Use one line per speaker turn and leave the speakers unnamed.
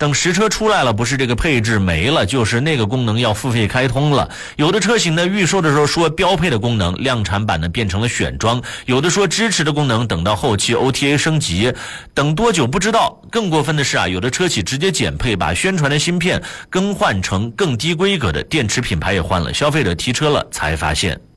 等实车出来了，不是这个配置没了，就是那个功能要付费开通了。有的车型呢预售的时候说标配的功能，量产版呢变成了选装，有的说支持的功能等到后期 OTA 升级，等多久不知道。更过分的是有的车企直接减配，把宣传的芯片更换成更低规格的，电池品牌也换了，消费者提车了才发现。